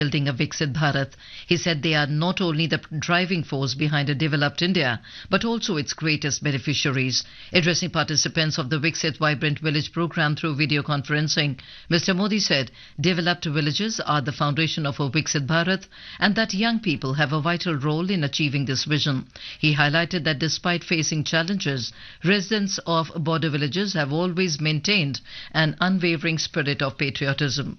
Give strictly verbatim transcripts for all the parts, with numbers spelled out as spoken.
building a Viksit Bharat. He said they are not only the driving force behind a developed India, but also its greatest beneficiaries. Addressing participants of the Viksit Vibrant Village program through video conferencing, Mister Modi said developed villages are the foundation of a Viksit Bharat and that young people have a vital role in achieving this vision. He highlighted that despite facing challenges, residents of border villages have always maintained an unwavering spirit of patriotism.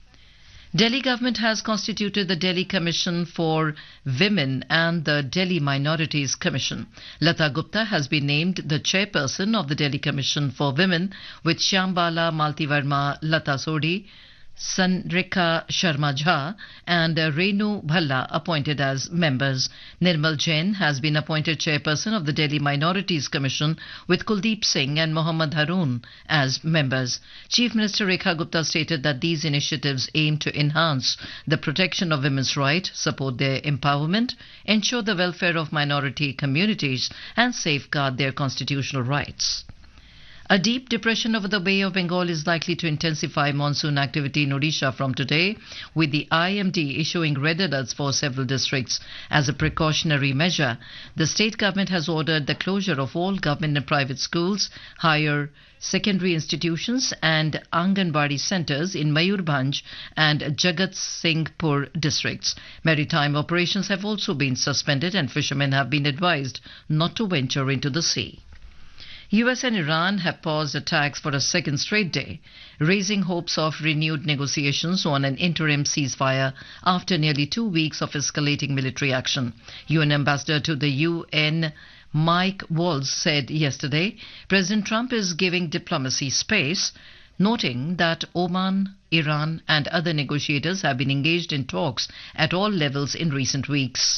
Delhi government has constituted the Delhi Commission for Women and the Delhi Minorities Commission. Lata Gupta has been named the chairperson of the Delhi Commission for Women, with Shyambala Maltivarma Lata Sodhi, Sanrekha Sharma Jha and Renu Bhalla appointed as members. Nirmal Jain has been appointed chairperson of the Delhi Minorities Commission, with Kuldeep Singh and Mohammad Haroon as members. Chief Minister Rekha Gupta stated that these initiatives aim to enhance the protection of women's rights, support their empowerment, ensure the welfare of minority communities and safeguard their constitutional rights. A deep depression over the Bay of Bengal is likely to intensify monsoon activity in Odisha from today, with the I M D issuing red alerts for several districts. As a precautionary measure, the state government has ordered the closure of all government and private schools, higher secondary institutions and Anganwadi centres in Mayurbhanj and Jagat Singhpur districts. Maritime operations have also been suspended and fishermen have been advised not to venture into the sea. U S and Iran have paused attacks for a second straight day, raising hopes of renewed negotiations on an interim ceasefire after nearly two weeks of escalating military action. U N Ambassador to the U N Mike Waltz said yesterday President Trump is giving diplomacy space, noting that Oman, Iran and other negotiators have been engaged in talks at all levels in recent weeks.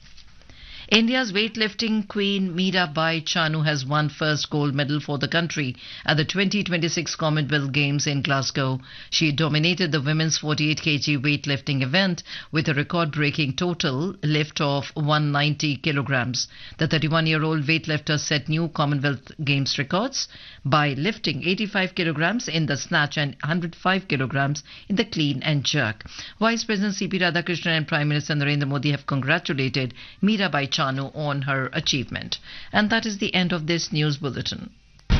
India's weightlifting queen Mirabai Chanu has won first gold medal for the country at the twenty twenty-six Commonwealth Games in Glasgow. She dominated the women's forty-eight kilogram weightlifting event with a record-breaking total lift of one hundred ninety kilograms. The thirty-one-year-old weightlifter set new Commonwealth Games records by lifting eighty-five kilograms in the snatch and one hundred five kilograms in the clean and jerk. Vice President C P Radhakrishnan and Prime Minister Narendra Modi have congratulated Mirabai Chanu on her achievement. And that is the end of this news bulletin.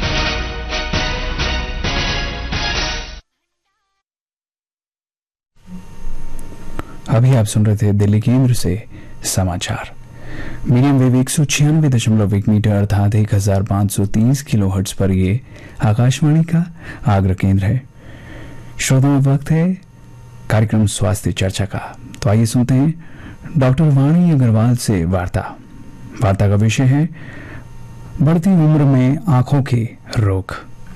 अभी आप सुन रहे थे दिल्ली केंद्र से समाचार। Medium wave एक सौ छियानवे दशमलव एक मीटर अर्थात एक हजार पाँच सौ तीस किलो हर्ट्ज पर ये आकाशवाणी का आगरा केंद्र है। श्रोताओं, वक्त है कार्यक्रम स्वास्थ्य चर्चा का। तो आइए सुनते हैं डॉक्टर वाणी अग्रवाल से वार्ता। वार्ता का विषय है बढ़ती उम्र में आंखों के रोग।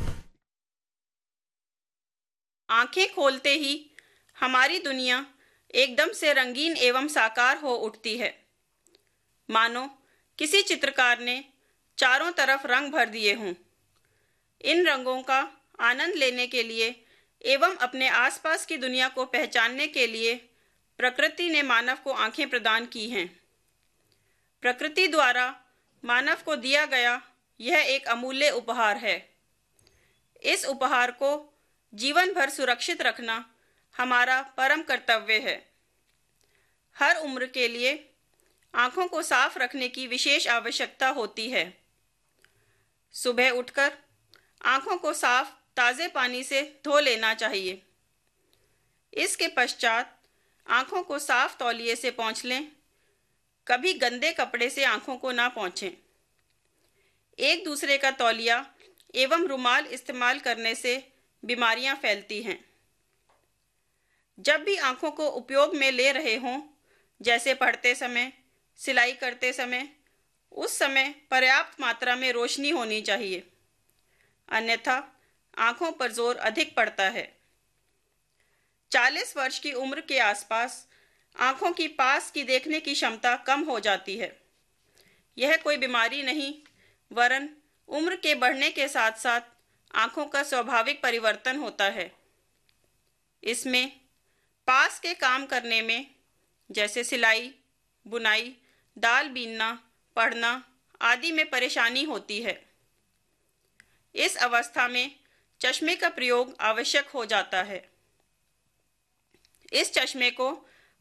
आंखें खोलते ही हमारी दुनिया एकदम से रंगीन एवं साकार हो उठती है, मानो किसी चित्रकार ने चारों तरफ रंग भर दिए हों। इन रंगों का आनंद लेने के लिए एवं अपने आसपास की दुनिया को पहचानने के लिए प्रकृति ने मानव को आंखें प्रदान की हैं। प्रकृति द्वारा मानव को दिया गया यह एक अमूल्य उपहार है। इस उपहार को जीवन भर सुरक्षित रखना हमारा परम कर्तव्य है। हर उम्र के लिए आंखों को साफ रखने की विशेष आवश्यकता होती है। सुबह उठकर आंखों को साफ ताज़े पानी से धो लेना चाहिए। इसके पश्चात आंखों को साफ तौलिए से पोंछ लें। कभी गंदे कपड़े से आंखों को ना पोंछें। एक दूसरे का तौलिया एवं रुमाल इस्तेमाल करने से बीमारियां फैलती हैं। जब भी आंखों को उपयोग में ले रहे हों, जैसे पढ़ते समय, सिलाई करते समय, उस समय पर्याप्त मात्रा में रोशनी होनी चाहिए, अन्यथा आंखों पर जोर अधिक पड़ता है। चालीस वर्ष की उम्र के आसपास आंखों की पास की देखने की क्षमता कम हो जाती है। यह कोई बीमारी नहीं, वरन उम्र के बढ़ने के साथ साथ आंखों का स्वाभाविक परिवर्तन होता है। इसमें पास के काम करने में, जैसे सिलाई, बुनाई, दाल बीनना, पढ़ना आदि में परेशानी होती है। इस अवस्था में चश्मे का प्रयोग आवश्यक हो जाता है। इस चश्मे को